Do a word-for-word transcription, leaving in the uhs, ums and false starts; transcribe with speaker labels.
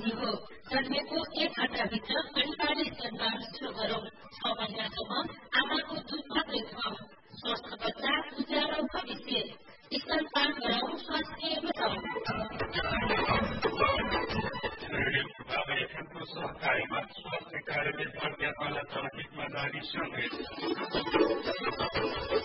Speaker 1: अवधि हो। जन्मेको एक घण्टाभित्र अनिवार्य स्तनपान शुरू गरौं। छ महिनासम्म आमाको दुध मात्रै खुवाऊ। स्वस्थ बच्चा उज्यालो भविष्य। स्तनपान गराउँ, स्वास्थ्य बचाउँ।
Speaker 2: सहकारीमा स्वास्थ्य कार्यालय प्रज्ञापाला जनहितमा जारी सन्देश।